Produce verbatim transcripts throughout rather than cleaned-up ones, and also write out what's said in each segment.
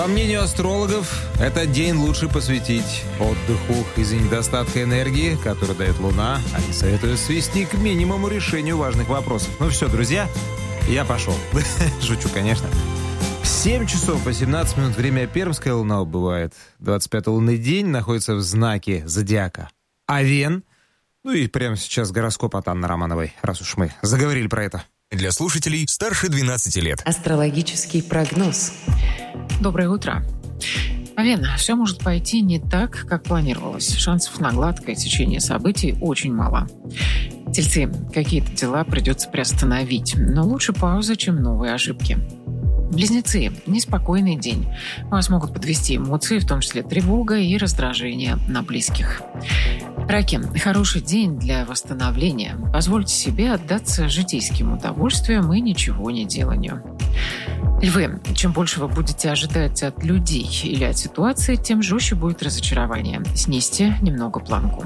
По мнению астрологов, этот день лучше посвятить отдыху из-за недостатка энергии, которую дает Луна. Они советуют свести к минимуму решению важных вопросов. Ну все, друзья, я пошел. Шучу, конечно. В семь часов восемнадцать минут время Пермская Луна убывает. двадцать пятый лунный день находится в знаке зодиака Овен. Ну и прямо сейчас гороскоп от Анны Романовой, раз уж мы заговорили про это. Для слушателей старше двенадцати лет. Астрологический прогноз. Доброе утро. Овен, все может пойти не так, как планировалось. Шансов на гладкое течение событий очень мало. Тельцы, какие-то дела придется приостановить, но лучше пауза, чем новые ошибки. Близнецы, неспокойный день. Вас могут подвести эмоции, в том числе тревога и раздражение на близких. Раки, хороший день для восстановления. Позвольте себе отдаться житейским удовольствиям и ничего не деланию. Львы, чем больше вы будете ожидать от людей или от ситуации, тем жестче будет разочарование. Снизьте немного планку.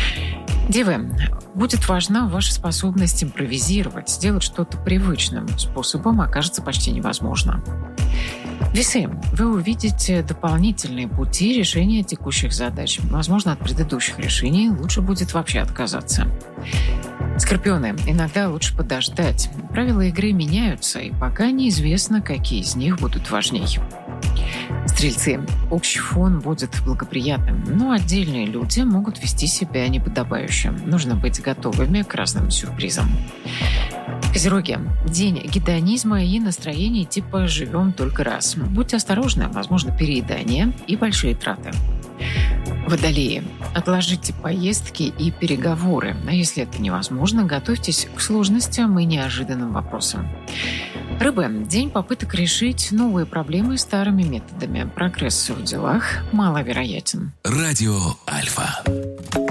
Девы, будет важна ваша способность импровизировать, сделать что-то привычным способом окажется почти невозможно. Весы, вы увидите дополнительные пути решения текущих задач. Возможно, от предыдущих решений лучше будет вообще отказаться. Скорпионы, иногда лучше подождать. Правила игры меняются, и пока неизвестно, какие из них будут важнее. Стрельцы, общий фон будет благоприятным, но отдельные люди могут вести себя неподобающе. Нужно быть готовыми к разным сюрпризам. Козероги, день гедонизма и настроения типа «живем только раз». Будьте осторожны, возможно переедание и большие траты. Водолеи, отложите поездки и переговоры, а если это невозможно, готовьтесь к сложностям и неожиданным вопросам. Рыбы, день попыток решить новые проблемы старыми методами. Прогресс в делах маловероятен. Радио Альфа.